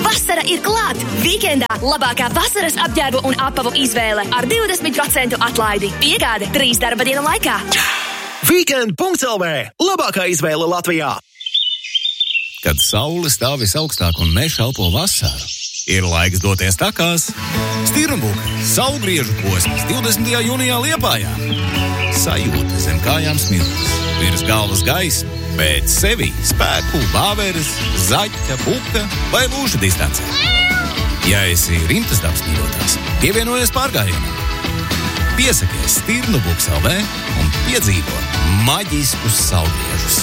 Vasara ir klāt! Vīkendā labākā vasaras apģērbu un apavu izvēle ar 20% atlaidi. Piegāde 3 darba dienu laikā. Weekend.lv. Labākā izvēle Latvijā. Kad saule stāv visaugstāk un mežs elpo vasaru, ir laiks doties takās. Stirnbuka saulgriežu posms 20. jūnijā Liepājā. Sajūta zem kājām smiltis, virs galvas gaisma, bet sevī spēku, bāveres, zaķa, buka vai lūža distancē. Ja esi rimtas dabas mīļotājs, pievienojies pārgājienam. Piesakies Stirnbuks.lv un piedzīvo maģiskus saulgriežus.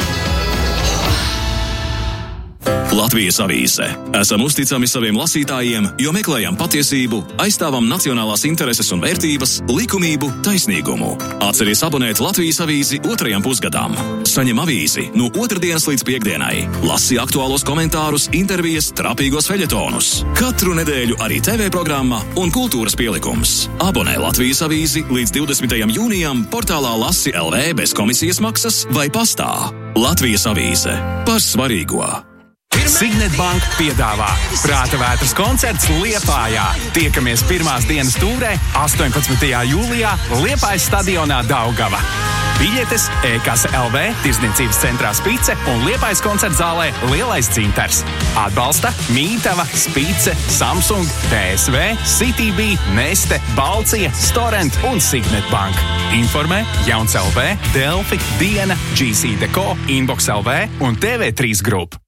Latvijas avīze. Esam uzticami saviem lasītājiem, jo meklējam patiesību, aizstāvam nacionālās intereses un vērtības, likumību, taisnīgumu. Atceries abonēt Latvijas avīzi 2. pusgadām. Saņem avīzi no 2. līdz 5. Lasi aktuālos komentārus, intervijas, trapīgos feļetonus. Katru nedēļu arī TV programma un kultūras pielikums. Abonē Latvijas avīzi līdz 20. jūnijam portālā Lasi LV bez komisijas maksas vai pastā. Latvijas avīze. Par svarīgo. Signet Bank piedāvā Prāta vētras koncerts Liepājā. Tiekamies pirmās dienas tūrē 18. jūlijā Liepājas stadionā Daugava. Biļetes e-kasa LV, Tirdzniecības centrā Spice un Liepājas koncerta zālē Lielais Cintars. Atbalsta Mītava, Spice, Samsung, TSV, CityB, Neste, Balcija, Storent un Signet Bank. Informē Jauns LV, Delfi, Diena, GC Deko, Inbox LV un TV3 Group.